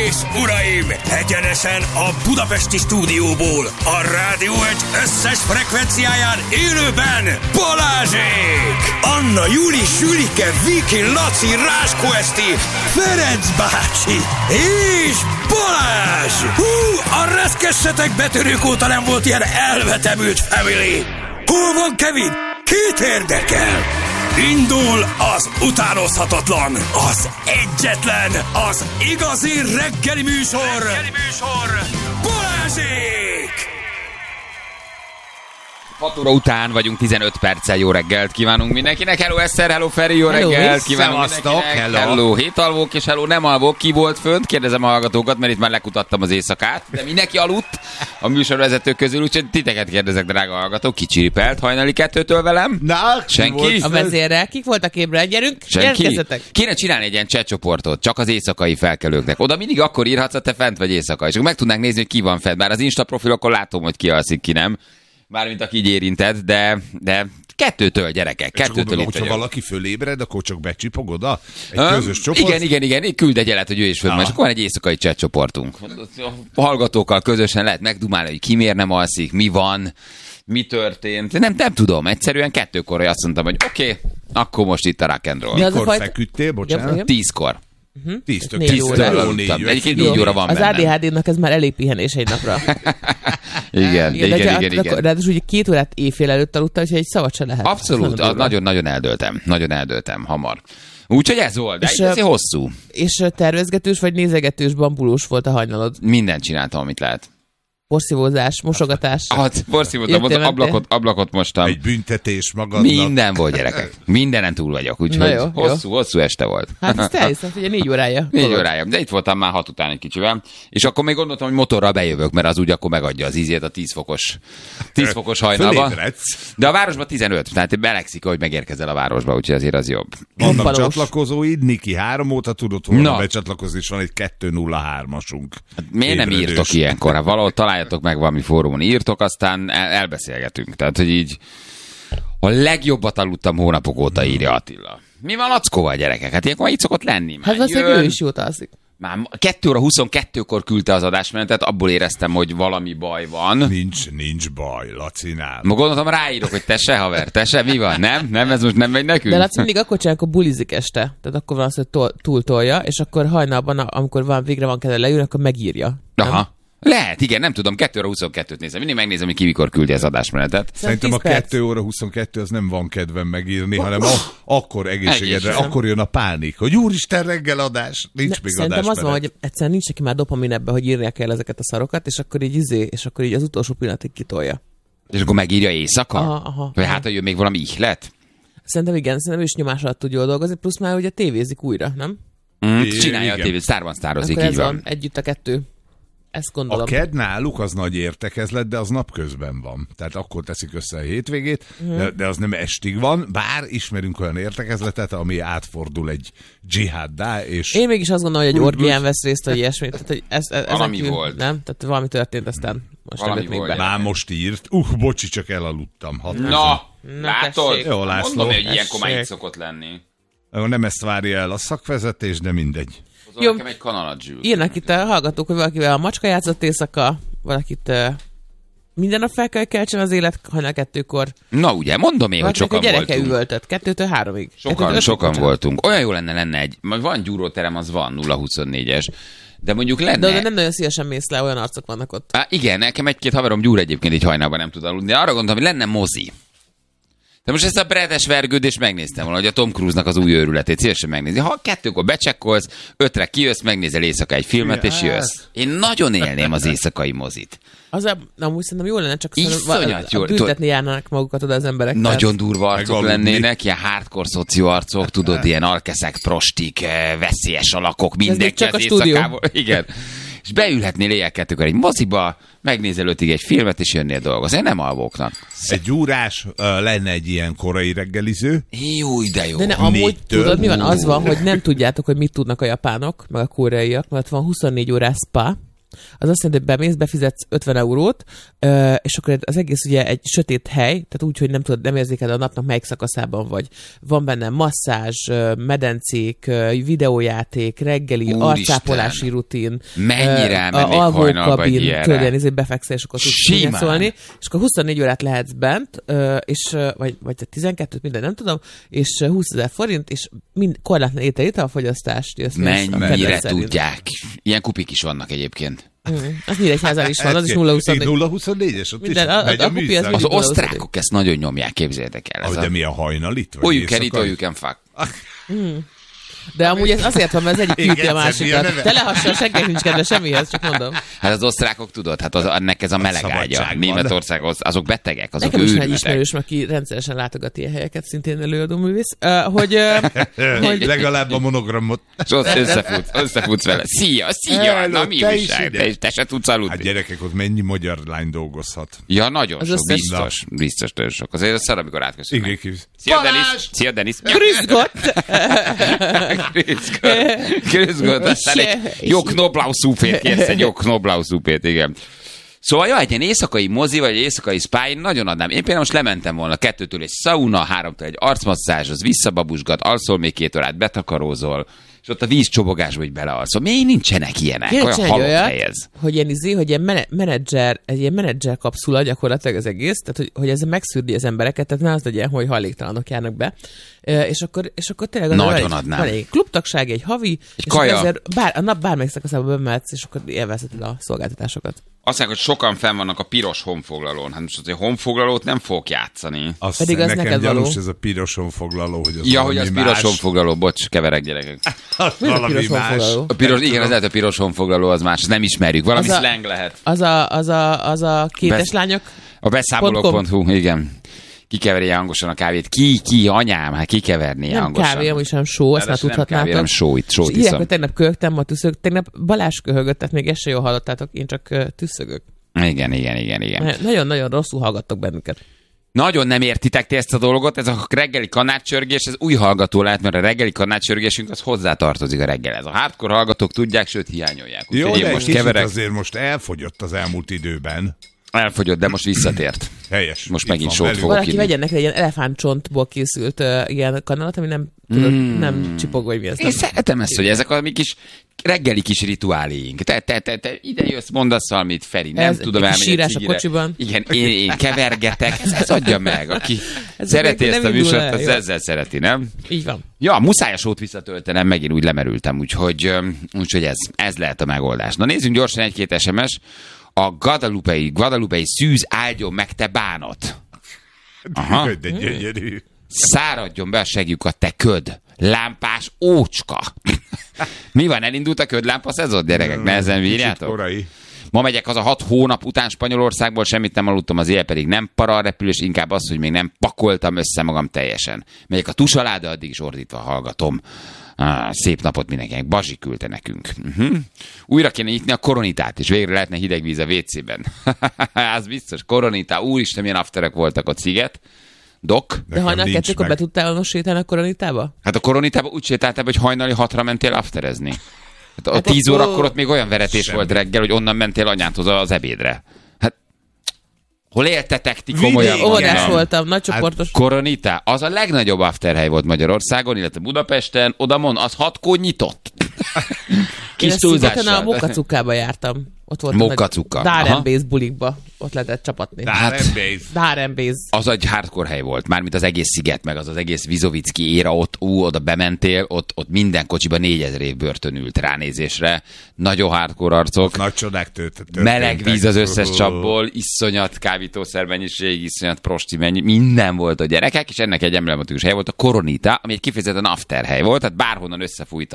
és uraim, egyenesen a budapesti stúdióból, a Rádió Egy összes frekvenciáján élőben Balázsék! Anna, Júli, Sülike, Viki, Laci, Ráskó Eszti, Ferenc bácsi és Balázs! Hú, a reszkessetek betörők óta nem volt ilyen elvetemült family! Hol van Kevin? Kit érdekel? Indul az utánozhatatlan, az egyetlen, az igazi reggeli műsor, Balázsék! 6 óra után vagyunk, 15 perccel. Jó reggelt kívánunk mindenkinek. Hello Eszter, hello Feri, jó reggelt kívánunk mindenkinek. Hello hétalvók és hello nem alvók. Ki volt fönt? Kérdezem a hallgatókat, mert itt már lekutattam az éjszakát. De mindenki aludt a műsorvezetők közül, úgyhogy titeket kérdezek, drága hallgatók. Ki csiripelt hajnali 2-től velem? Na, senki? A vezérrel. Kik voltak ébren? Gyerünk, senki? jelentkezzetek. Kéne csinálni egy ilyen chatcsoportot, csak az éjszakai felkelőknek. Oda mindig akkor írhatsz, ha te fent vagy éjszaka. És akkor meg tudnánk nézni, hogy ki van fent. Bár az Insta profilokon látom, hogy ki alszik, ki nem. Mármint aki így érintett, de 2-től gyerekek, 2-től itt hogyha valaki fölébred, akkor csak becsipog oda? Egy közös csoport? Igen, küld egy jelet, hogy ő is föl, és akkor van egy éjszakai chat csoportunk. A hallgatókkal közösen lehet megdumálni, hogy ki miért nem alszik, mi van, mi történt. Nem tudom, egyszerűen 2-kor azt mondtam, hogy oké, akkor most itt a rock and roll. Mikor feküdtél, bocsánat? 10-kor. 10-től Egyébként 4 óra van az bennem. Az ADHD-nak ez már elég pihenés egy napra. Igen. Ráadásul ugye 2 órát éjfél előtt aludtam, úgyhogy egy szavat se lehet. Abszolút, nagyon eldöltem, hamar. Úgyhogy ez volt, de ez hosszú. És tervezgetős vagy nézegetős bambulós volt a hajnalod? Mindent csináltam, amit lehet. Porszívózás, mosogatás. Porszívóztam, ablakot mostam. Egy büntetés magadnak. Minden volt, gyerekek. Mindenen túl vagyok, úgyhogy hosszú este volt. Hát ezt elhiszem, ugye 4 órája. 4 órája, de itt voltam már 6 után egy kicsivel. És akkor még gondoltam, hogy motorral bejövök, mert az úgy akkor megadja az ízét a 10 fokos hajnalban. De a városban 15, tehát belegszik, hogy megérkezel a városba, úgyhogy azért az jobb. Vannak csatlakozóid, Niki 3 óta tudott volna becsatlakozni, és van egy 203-asunk. Hát miért nem írtok ilyenkor? Hát valahol találjatok meg valami fórumon, írtok, aztán elbeszélgetünk. Tehát, hogy így a legjobbat aludtam hónapok óta, írja Attila. Mi van Lackóval, gyerekek? Hát ilyenkor így szokott lenni. Hát valószínűleg ő is jót alszik. Már 2 óra 22-kor küldte az adásmenetet, abból éreztem, hogy valami baj van. Nincs baj, Lacinál. Ma gondoltam, ráírok, hogy te se, haver, mi van? Nem, ez most nem megy nekünk? De Laci mindig akkor csinál, akkor bulizik este. Tehát akkor van az, hogy túltolja, és akkor hajnalban, amikor végre van kedve leülni, akkor megírja. Aha. Lehet, igen, nem tudom, 2 óra 22-t nézem. Mindig megnézem, hogy ki mikor küldi az adásmenetet. Szerintem a 2 óra 22 az nem van kedvem megírni, hanem akkor egészségedre, akkor jön a pánik, hogy úristen reggeladás, nincs még szerintem adásmenet. az van, hogy egyszerűen nincs neki már dopamin ebbe, hogy írnia kell ezeket a szarokat, és akkor így az utolsó pillanatig kitolja. És akkor megírja éjszaka? Aha. Vagy hát, hogy jön még valami ihlet? Szerintem igen, ő is nyomás alatt tud jól dolgozni, plusz már ugye tévézik újra, nem? Csinálja a tévét, sztározik, akkor így van. Együtt a 2. Ezt gondolom. A KED náluk az nagy értekezlet, de az napközben van. Tehát akkor teszik össze a hétvégét, de az nem estig van, bár ismerünk olyan értekezletet, ami átfordul egy dzsihaddá, és... Én mégis azt gondolom, hogy egy orgián vesz részt, vagy ilyesmi. Tehát, hogy valami volt. Nem? Tehát valami történt, aztán most valami még be. Már most írt. Bocsi, csak elaludtam. Na, látod? Jó, László. Mondom, hogy ilyenkor már így szokott lenni. Nem ezt várja el a szakvezetés, de mindegy. Hozol nekem egy kanalat zsűlt. Írnak itt a hallgatók, hogy valakivel a macska játszott éjszaka, valakit minden nap fel kell keltsen az élet hajnal 2-kor. Na ugye, mondom én, hogy sokan voltunk. A gyereke üvöltött, 2-3-ig. Sokan voltunk. Olyan jó lenne egy, van gyúróterem, az van, 0-24-es. De mondjuk lenne... De oda nem nagyon szívesen mész le, olyan arcok vannak ott. Igen, nekem 1-2 haverom gyúr egyébként így hajnalban nem tud aludni. De arra gondoltam, hogy lenne mozi. De most ezt a Bredes vergődést megnéztem volna, hogy a Tom Cruise-nak az új őrületét szívesen megnézi. Ha 2-kor becsekkolsz, 5-re kijössz, megnézel éjszaka egy filmet, és jössz. Én nagyon élném az éjszakai mozit. Amúgy szerintem jó lenne, csak büntetni járnának magukat oda az emberek. Nagyon durva arcok lennének, ilyen hardcore szocióarcok, tudod, ilyen alkeszek, prostik, veszélyes alakok, mindenki az éjszakából. Igen. És beülhetnél éjjel 2-kor egy moziba, megnézel 5-ig egy filmet, és jönnél dolgozni. Én nem alvóknak. Egy gyúrás lenne egy ilyen korai reggeliző. Jó, de jó. De amúgy tudod, mi van? Az van, hogy nem tudjátok, hogy mit tudnak a japánok, meg a koreaiak, mert van 24 órás spa, az azt jelenti, hogy bemész, befizetsz 50 eurót, és akkor az egész ugye egy sötét hely, tehát úgy, hogy nem érzékeled a napnak melyik szakaszában vagy. Van benne masszázs, medencék, videójáték, reggeli, arcápolási rutin. Mennyire elmennék hajnalba egy ilyenre? Befekszel, és akkor tudsz szólni. És akkor 24 órát lehetsz bent, és, vagy 12, minden nem tudom, és 20 000 forint, és korlátlan étel-italfogyasztást. Mennyire tudják. Ilyen kupik is vannak egyébként. Az Nyíregyházán is van, az is 0-24-es. Ott is megy az osztrákok ezt nagyon nyomják, képzeljétek el. De mi a hajnalit? All you can eat, all you can fuck. De amúgy ez azért van, mert az egyik küldi a másikat. Telehasonló, senkinek nincs kedve semmihez, csak mondom. Hát az osztrákok tudod, hát ennek ez a meleg ágya. Németország, azok betegek, azok nekem is őrületek. Nekem is ismerős, aki rendszeresen látogat ilyen helyeket, szintén előadó művész, hogy legalább a monogramot. És összefutsz vele. Szia, na mi újság? Te se tudsz aludni. Hát gyerekek, ott mennyi magyar lány dolgozhat? Ja, nagyon sok, biztos nagyon sok. Azért szar, amikor átköszönnek. Szia, Denis. Grüßgott, aztán egy jó knoblauchszúpét kérsz, egy jó knoblauchszúpét, igen. Szóval jó, egy ilyen éjszakai mozi, vagy egy éjszakai spáin nagyon adnám. Én például most lementem volna 2-től egy sauna, 3-től egy arcmasszázs, az visszababusgat, alszol még 2 órát, betakarózol, és ott a vízcsobogásba így belealszol. Miért nincsenek ilyenek? Olyan halott hely ez. Hogy ilyen menedzser kapszula gyakorlatilag az egész, tehát hogy ez megszűrdi az embereket, tehát ne az legyen, hogy hajléktalanok járnak be. És akkor tényleg nagyon adnám. Van egy klubtagság, egy havi, és kaja. a nap bármelyik szakaszába bemehetsz, és akkor élvezheted a szolgáltatásokat. Azt mondják, hogy sokan fenn vannak a piros honfoglalón. Hát most azért honfoglalót nem fogok játszani. Pedig az nekem neked való. Ez a piros honfoglaló, hogy az ja, hogy az piros honfoglaló, bocs, keverek gyerekek. Valami más. Igen, az lehet a piros honfoglaló, az más, nem ismerjük. Valami slang lehet. Az a kétes lányok? A beszámolók.hu, igen. Kikeveri hangosan a kávét. Ki, anyám, hát kikeverni hangosan. Nem kávé, amúgy sem só, azt már tudhatnátok. Nem sót iszom. Írják, hogy tegnap köhögtem, ma tüsszögök. Tegnap Balázs köhögött, tehát még ezt se jól hallottátok, én csak tüsszögök. Igen. Nagyon-nagyon rosszul hallgattok bennünket. Nagyon nem értitek ti ezt a dolgot, ez a reggeli kanátcsörgés, ez új hallgató lehet, mert a reggeli kanátcsörgésünk az hozzátartozik a reggelhez. A hardcore hallgatók tudják, sőt hiányolják. Jó, de most keverek. Azért most elfogyott az elmúlt időben. Elfogyott, de most visszatért. Helyes. Most megint sót fogok valaki vegyen neki egy ilyen elefántcsontból készült ilyen kanalat, ami nem csipog, vagy mi ez. Én szeretem ezt, hogy ezek a mi kis reggeli kis rituáléink. Te ide jössz, mondasz valamit, Feri, nem tudom elmenni. Sírás a kocsiban. Igen, én kevergetek, ez adja meg. Aki szereti ezt a műsort, az ezzel szereti, nem? Így van. Ja, muszáj a sót visszatöltenem, megint úgy lemerültem, úgyhogy ez lehet a megoldás. Na nézzünk gyorsan egy-két SMS. A Guadalupe-i szűz áldjon meg te bánat. Aha. De gyönyörű. Száradjon be a segjükat, te köd. Lámpás ócska. Mi van, elindult a ködlámpa szezon, gyerekek? Nehezen bírjátok? Ma megyek az a 6 hónap után Spanyolországból, semmit nem aludtam, az éjjel pedig nem para a repülés, inkább az, hogy még nem pakoltam össze magam teljesen. Megyek a tusaláda, addig is ordítva hallgatom. Szép napot mindenkinek. Bazsi küldte nekünk. Újra kéne nyitni a koronitát, és végre lehetne hideg víz a WC-ben. Az biztos. Koronita. Úristen, milyen afterek voltak ott, Sziget. Dok. De hajnal 2-kor be tudtál most sétálni a koronitába? Hát a koronitába úgy sétáltál, hogy hajnali 6-ra mentél afterezni. Hát a 10 órakor ott még olyan veretés volt reggel, hogy onnan mentél anyádhoz az ebédre. Hát hol éltetek ti komolyan? Óvodás voltam, nagycsoportos. Hát, Koronita, az a legnagyobb afterhely volt Magyarországon, illetve Budapesten, odamon az 6-kor nyitott. Kis túlzással. Én a Mokkacukkába jártam. Ott volt Mokkacukka. Dárembész bulikba. Ott lehetett csapatni. Dárembész. Az egy hardcore hely volt. Mármint az egész sziget, meg az egész Vizovicki éra, oda bementél, ott minden kocsiba 4000 év börtön ült ránézésre. Nagyon hardcore arcok. Nagy csodák történtek. Meleg víz az összes csapból, iszonyat kábítószer mennyiség, iszonyat prosti minden volt a gyerekek, és ennek egy emblematikus hely volt a Koronita, ami egy kifejezetten after hely volt, tehát bárhonnan összefújt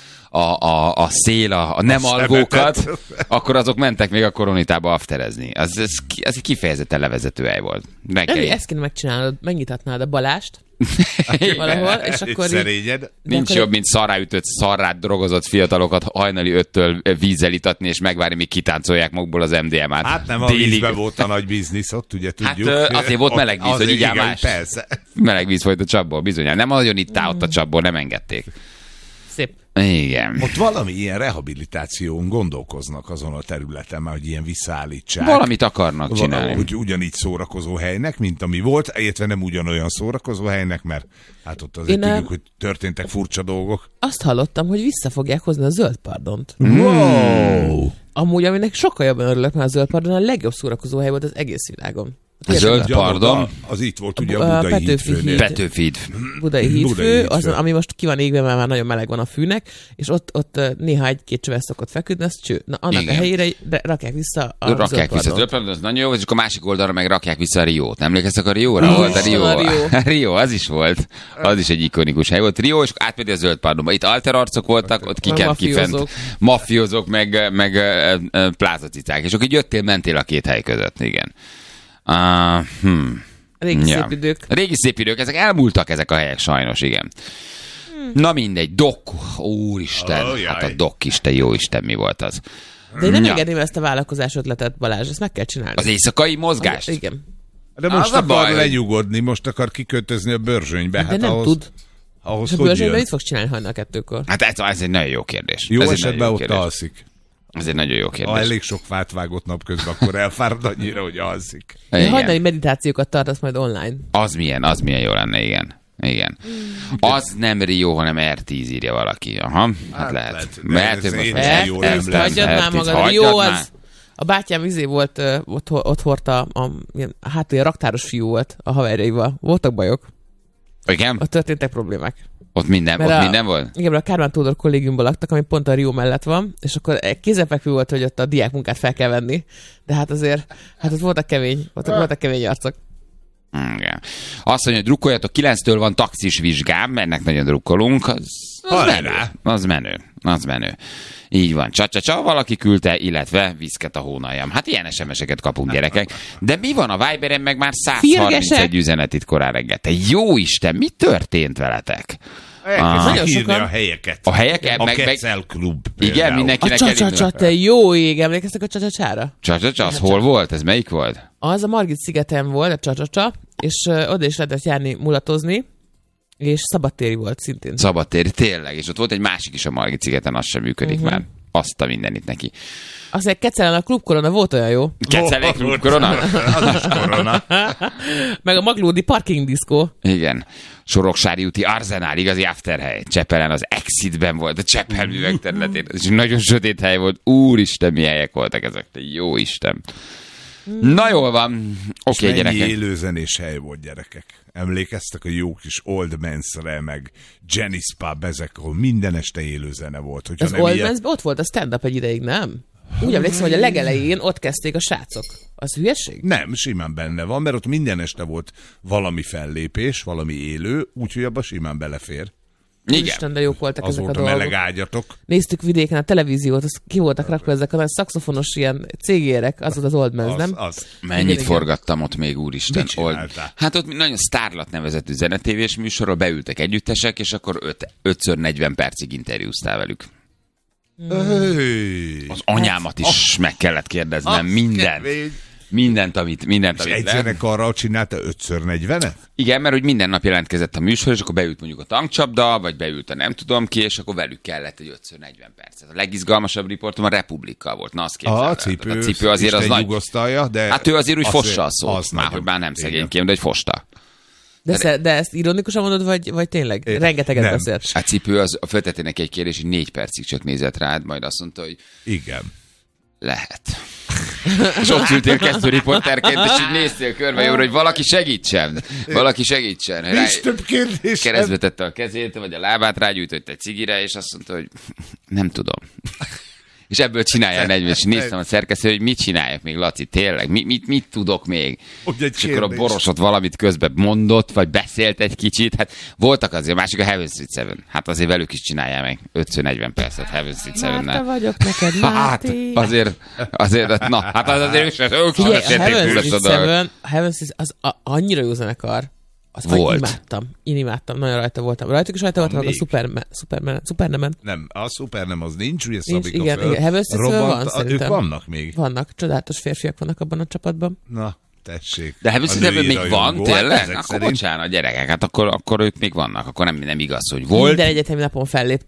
a szél, a nem alvókat, akkor azok mentek még a Koronitába afterezni. Ez egy kifejezetten levezető hely volt. Ezt kéne megcsinálnod, megnyitatnád a Balást valahol, és akkor szerényed. Nincs jobb, mint szarráütött, szarrát drogozott fiatalokat hajnali 5-től vízzel itatni, és megvárni, míg kitáncolják magukból az MDMA-t. Hát nem, a vízben volt a nagy biznisz, ott ugye tudjuk. Hát azért volt meleg víz, hogy így más. Persze. Meleg víz folyt a csapból, bizonyán. Nem nagyon ittál ott a csapból, nem engedték. Szép. Igen. Ott valami ilyen rehabilitáción gondolkoznak azon a területen, hogy ilyen visszaállítsák. Valamit akarnak csinálni. Hogy ugyanígy szórakozó helynek, mint ami volt, illetve nem ugyanolyan szórakozó helynek, mert hát ott azért tudjuk, hogy történtek furcsa dolgok. Azt hallottam, hogy vissza fogják hozni a zöld pardont. Wow! Amúgy, aminek sokkal jobban örülök, mert a zöld pardon a legjobb szórakozó hely volt az egész világon. A zöld pardon? Az itt volt ugye a Budai hídfőnél. Petőfi híd. Budai hídfő, ami most ki van égve, mert már nagyon meleg van a fűnek, és ott néha egy-két csöves szokott feküdni, az cső. Na, annak a helyére rakják vissza a rakják vissza a zöld pardon, az nagyon jó, és akkor a másik oldalra meg rakják vissza a Riót. Emlékeztek a Rióra? Volt a Rio. Rio, az is volt. Az is egy ikonikus hely volt. Rio, és átmegy a zöld pardonba. Itt alterarcok voltak, ott kikent kifent. Mafiózók, meg plázacicák. És akkor így jöttél, mentél a két hely között. Igen. Régi szép idők. Régi szép idők, ezek elmúltak ezek a helyek sajnos, igen. Na mindegy, Dok, úristen, hát a Dok is, te jó Isten, mi volt az? De én nem engedném ezt a vállalkozás ötletet, Balázs, ezt meg kell csinálni. Az éjszakai mozgást? Igen. De most akar lenyugodni, most akar kikötözni a Börzsönybe. De nem tud. Ahhoz és a Börzsönybe mit fog csinálni hajnal 2-kor? Hát ez egy nagyon jó kérdés. Jó esetben ott alszik. Ez egy nagyon jó kérdés. Ha elég sok fát vágott napközben, akkor elfárad annyira, hogy alszik. Hajnali meditációkat tartasz majd online. Az milyen jó lenne, igen. Az nem Rio, hanem R10 írja valaki. Aha, hát lehet. Hagyjad már magad. Jó, az... A bátyám volt, ott hordta, hát ilyen raktáros fiú volt a haverjaival. Voltak bajok. Igen? Ott történtek problémák. Ott minden volt? Igen, a Kármán Tódor kollégiumban laktak, ami pont a Rio mellett van, és akkor kézenfekvő volt, hogy ott a diákmunkát fel kell venni, de hát azért, ott voltak kemény arcok. Igen. Azt mondja, hogy drukkoljatok, 9-től van taxis vizsgám, ennek nagyon drukkolunk, az menő. Így van, csa-csa-csa, valaki küldte, illetve viszket a hónaljam. Hát ilyen SMS-eket kapunk, gyerekek. De mi van a Viberen, meg már 131 üzenet itt korán reggel. Te jó Isten, mi történt veletek? Nagyon sokan. A helyeket. A helyeket? A Kecel Klub. Igen, mindenkinek elindul. A csa-csa-csa, te jó ég, emlékeztek a csa-csa-csára? Csa-csa-csa, az hol volt? Ez melyik volt? Az a Margit-szigeten volt, a csa-csa-csa, és oda is lehetett járni mulatozni, és szabadtéri volt szintén. Szabadtéri, tényleg, és ott volt egy másik is a Margit-szigeten, az sem működik már. Azt a mindenit neki. Aztán Kecelen a Klub Korona volt olyan jó. Kecelen Klub Korona? Az is Korona. Meg a Maglódi Parking Diszkó. Igen. Soroksári úti Arzenál, igazi afterhely. Csepelen az Exitben volt, a Cseppel művek területén. Ez nagyon sötét hely volt. Úristen, mi helyek voltak ezek. Jó Isten. Na jól van. Oké, gyerekek. Mennyi élőzenés hely volt, gyerekek. Emlékeztek a jó kis Old Man's-re, meg Jenny's Pub, ezek, ahol minden este élőzene volt. Hogyha az Old Man's ott volt a stand-up egy ideig, nem? Úgy emlékszem, hogy a legelején ott kezdték a srácok. Az hülyeség? Nem, simán benne van, mert ott minden este volt valami fellépés, valami élő, úgyhogy abba simán belefér. Igen. Isten, de jók voltak ezek a dolgok. Meleg ágyatok. Néztük vidéken a televíziót, az ki voltak rakva ezek a nagy szaxofonos ilyen cégérek, az volt az Old Man's, nem? Mennyit igen, forgattam ott még, úristen. Hát ott nagyon Starlat nevezetű zenetévés műsorról beültek együttesek, és akkor 5x40 percig interjúztál velük. Az anyámat is meg kellett kérdeznem, mindent, amit és egy zenekarral csinálta 5x40-et? Igen, mert hogy minden nap jelentkezett a műsor, és akkor beült mondjuk a tankcsapda, vagy beült a nem tudom ki, és akkor velük kellett egy 5x40 percet. A legizgalmasabb riportom a Republikkal volt. Na, azt képzelem. A cipő azért az nagy. De hát ő azért úgy fossa a szót. Már hogy már nem szegénykém, de egy fosta. De ezt ironikusan mondod, vagy tényleg? Rengeteget beszélt. A cipő az föltette neki egy kérdés, hogy 4 percig csak nézett rád, majd azt mondta, hogy igen. Lehet. És ott ültél kezdőriporterként, és így néztél körbe, jóra, hogy valaki segítsen. Nincs több kérdés. Keresztbe tette a kezét, vagy a lábát, rágyújtott egy cigire, és azt mondta, hogy nem tudom. És ebből csináljál 40, és néztem a szerkesztő, hogy mit csináljak még, Laci, tényleg, mit tudok még? És akkor a Borosot valamit közben mondott, vagy beszélt egy kicsit, hát voltak azért, másik a Heaven Street 7, hát azért velük is csináljál meg 5-40 percet Heaven Street 7-nel. Márta vagyok neked, Máté. Hát azért, na, hát azért ők sem beszélték túl ezt a dolgot. A Heaven Street az annyira jó zenekar. Azt volt. Én imádtam, nagyon rajta voltam. Rajtuk is rajta voltam, a Supernemen. Nem, a Supernem az nincs, ugye nincs, Szabika igen, Heaven Street van, szerintem. Ők vannak még. Vannak, csodálatos férfiak vannak abban a csapatban. Na, tessék. De Heaven Street még van, tényleg? Akkor bocsánat, gyerekek, hát akkor ők még vannak, akkor nem igaz, hogy volt. Minden egyetemi napon felléptek.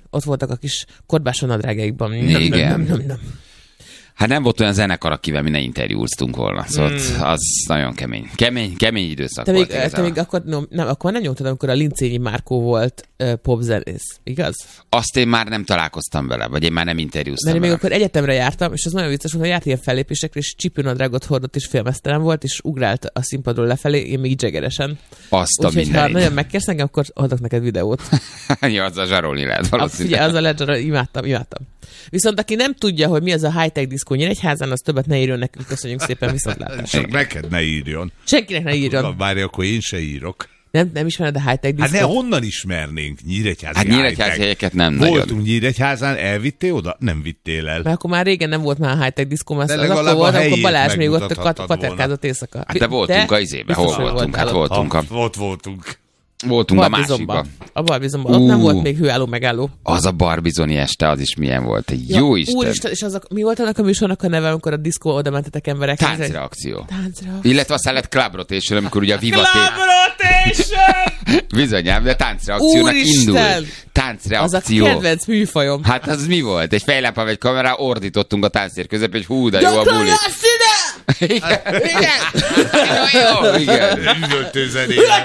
ott voltak a kis korbáson nadrágjaikban. Igen. Hát nem volt olyan zenekar, akivel mi ne interjúztunk volna. Szóval az nagyon kemény. Kemény időszak volt. Te még akkor nem nyomtad, amikor a Lincényi Márkó volt popzenész, igaz? Azt én már nem találkoztam vele, vagy én már nem interjúztam vele. Mert még akkor egyetemre jártam, és az nagyon vicces volt, hogy járt ilyen fellépésekre, és csipőnadrágot hordott, és félmeztelen volt, és ugrált a színpadról lefelé, én még dzsegeresen. Úgyhogy ha nagyon megkérsz engem, akkor adok neked videót. Ja, azzal zsarolni lehet valószínűleg. Figyelj, azzal lehet zsarolni, imádtam. Viszont aki nem tudja, hogy mi az a high-tech diszkó Nyíregyházán, az többet ne írjon nekünk, köszönjük szépen, viszontlátásra. Csak neked ne írjon. Senkinek ne írjon. Várj, akkor én se írok. Nem ismered a high-tech diszkót? Hát ne, honnan ismernénk Nyíregyházi Hát Nyíregyházi helyeket nem nagyon. Voltunk Nyíregyházán, elvittél oda? Nem vittél el. Mert akkor már régen nem volt már high-tech diszkó, mert az akkor volt, amikor Balázs még ott paterkázott éjszaka. Hát de voltunk az izébe, hol voltunk? Hát voltunk. Ott voltunk. Voltunk a másikban. A Barbizonban. Ott nem volt még hőálló megálló. Az a Barbizoni este, az is milyen volt. Jó Isten. Úristen, és mi volt annak a műsornak a neve, amikor a diszkó oda mentetek emberek? Táncreakció. Illetve aztán lett Club Rotation, amikor ugye a Viva Club Rotation! Bizonyám, de táncreakciónak indul. Táncreakció. Az a kedvenc műfajom. Hát az mi volt? Egy fejlámpával, egy kamerá, ordítottunk a tánctér közepén, hogy hú, de jó a buli. Igen. Üvöltő zenével.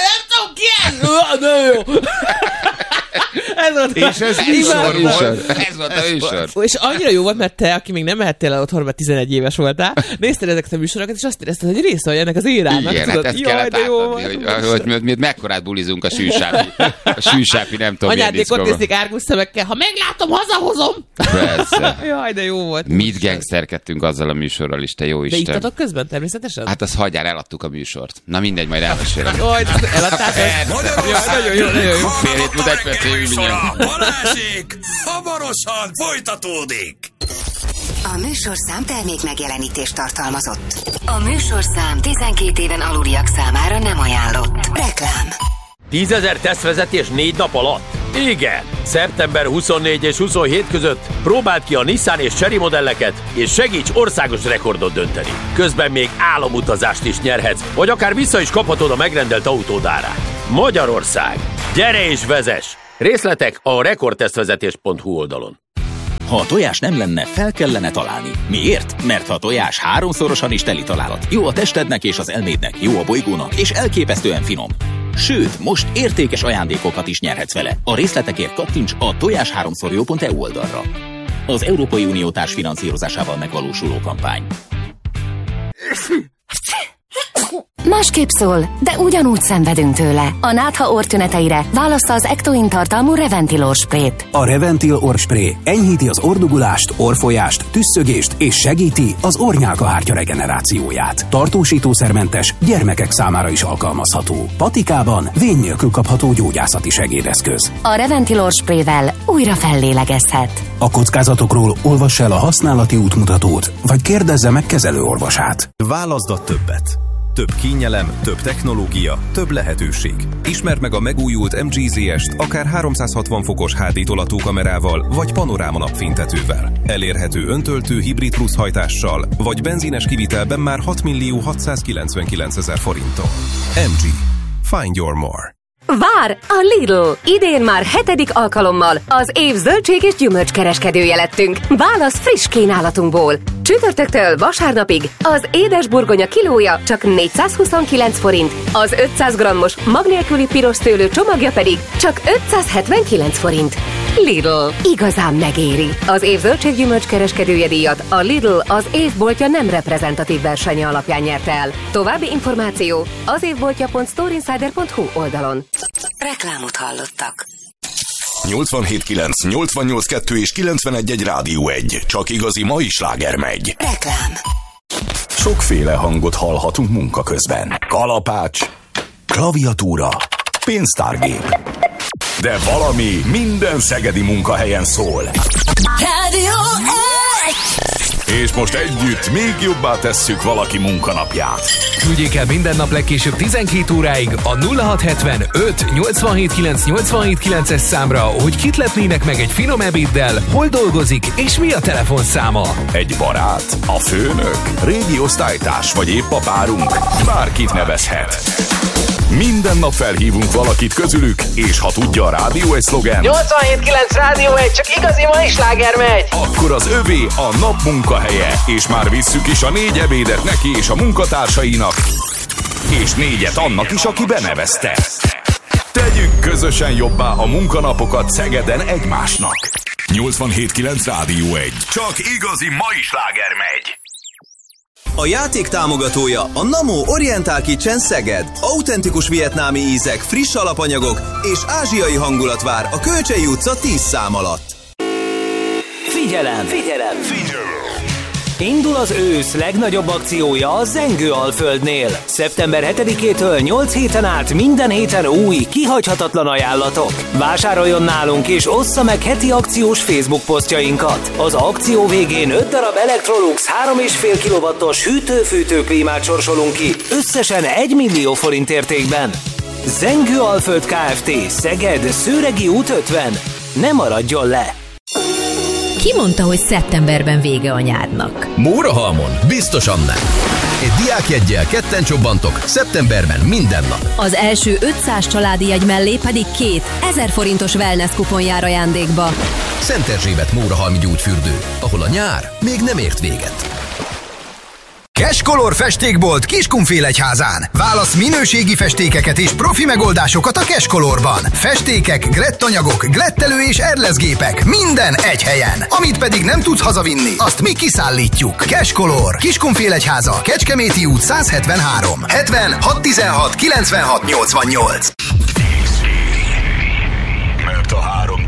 De jó. Ez volt és ez műsor volt. Ez volt a műsor. És annyira jó volt, mert te, aki még nem mehettél el otthon, mert 11 éves voltál, nézted ezeket a műsorokat, és azt érezted, hogy része vagy ennek az érának. Igen, hát ezt kellett átadni, hogy mi mekkorát bulizunk a sűsápi nem tudom milyen diszkóban. Anyádék ott nézték árgus szemekkel, ha meglátom, hazahozom. Persze. Jaj, de jó volt. Mit gangsterkedtünk azzal a műsorral is, te jó Isten. De ittatok közben természetesen? Hát az hagyjál, eladtuk a műsort. Na mindegy, majd elmesélem. Jaj, eladtátok. Nagyon jó. Fél hét múlt egy perc évig mindjárt. Balázsék hamarosan folytatódik. A műsorszám termék megjelenítést tartalmazott. A műsorszám 12 éven aluliak számára nem ajánlott. Reklám. 10 000 tesztvezetés 4 nap alatt? Igen! Szeptember 24 és 27 között próbáld ki a Nissan és Chery modelleket, és segíts országos rekordot dönteni. Közben még álomutazást is nyerhetsz, vagy akár vissza is kaphatod a megrendelt autód árát. Magyarország! Gyere és vezess! Részletek a rekordtesztvezetés.hu oldalon. Ha a tojás nem lenne, fel kellene találni. Miért? Mert ha a tojás 3-szorosan is teli találat. Jó a testednek és az elmédnek, jó a bolygónak, és elképesztően finom. Sőt, most értékes ajándékokat is nyerhetsz vele. A részletekért kattints a tojás3szorjó.eu oldalra. Az Európai Unió társfinanszírozásával megvalósuló kampány. Másképp szól, de ugyanúgy szenvedünk tőle. A nátha orrtüneteire válassza az Ectoin tartalmú Reventil orrsprét. A Reventil orrspray enyhíti az orrdugulást, orrfolyást, tüsszögést és segíti az orrnyálkahártya regenerációját. Tartósítószermentes, gyermekek számára is alkalmazható. Patikában vén nélkül kapható gyógyászati segédeszköz. A Reventil orrsprével újra fellélegezhet. A kockázatokról olvassa el a használati útmutatót, vagy kérdezze meg kezelőorvosát. Válaszd a többet. Több kényelem, több technológia, több lehetőség. Ismerd meg a megújult MG-ZS-t akár 360 fokos HD tolatókamerával, vagy panoráma napfénytetővel. Elérhető öntöltő hibrid plusz hajtással, vagy benzines kivitelben már 6.699.000 forinttal. MG. Find your more. Vár a Lidl! Idén már 7. alkalommal az év zöldség és gyümölcskereskedője lettünk. Válasz friss kínálatunkból. Csütörtöktől vasárnapig az édesburgonya kilója csak 429 forint, az 500 grammos mag nélküli piros szőlő csomagja pedig csak 579 forint. Lidl. Igazán megéri. Az év zöldség-gyümölcs kereskedője díjat a Lidl az évboltja nem reprezentatív versenye alapján nyerte el. További információ az évboltja.storeinsider.hu oldalon. Reklámot hallottak. 87.9, 88.2 és 91.1 Rádió 1. Csak igazi mai sláger megy. Reklám. Sokféle hangot hallhatunk munka közben. Kalapács, klaviatúra, pénztárgép. De valami minden szegedi munkahelyen szól. Rádió 1! És és most együtt még jobbá tesszük valaki munkanapját. Küldjék el minden nap legkésőbb 12 óráig a 0670 5 879 879-es számra, hogy kit lepnének meg egy finom ebéddel, hol dolgozik és mi a telefonszáma. Egy barát, a főnök, régi osztálytárs vagy épp a párunk, bárkit nevezhet. Minden nap felhívunk valakit közülük, és ha tudja a rádió egy szlogent, 87.9 Rádió 1, csak igazi mai sláger megy! Akkor az övé a nap munkahelye, és már visszük is a 4 ebédet neki és a munkatársainak, és 4-et annak is, aki benevezte. Tegyük közösen jobbá a munkanapokat Szegeden egymásnak. 87.9 Rádió 1. Csak igazi mai sláger megy. A játék támogatója a Namo Oriental Kitchen Szeged. Autentikus vietnámi ízek, friss alapanyagok és ázsiai hangulat vár a Kölcsei utca 10 szám alatt. Figyelem! Figyelem! Figyelem! Indul az ősz legnagyobb akciója a Zengő-Alföldnél. Szeptember 7-től 8 héten át minden héten új, kihagyhatatlan ajánlatok. Vásároljon nálunk és ossza meg heti akciós Facebook posztjainkat. Az akció végén 5 darab Electrolux 3,5 kW-os hűtő-fűtőklímát sorsolunk ki, összesen 1 millió forint értékben. Zengő-Alföld Kft. Szeged, Szőregi út 50. Ne maradjon le! Ki mondta, hogy szeptemberben vége a nyárnak? Mórahalmon biztosan nem. Egy diákjeggyel ketten csobbantok szeptemberben minden nap. Az első 500 családi jegy mellé pedig 2 1000 forintos wellness kupon jár ajándékba. Szent Erzsébet Mórahalmi gyógyfürdő, ahol a nyár még nem ért véget. Cashcolor festékbolt Kiskunfélegyházán. Válasz minőségi festékeket és profi megoldásokat a Cashcolorban. Festékek, glettanyagok, glettelő és erleszgépek. Minden egy helyen. Amit pedig nem tudsz hazavinni, azt mi kiszállítjuk. Cashcolor. Kiskunfélegyháza. Kecskeméti út 173. 70 616 96 88. Mert a 3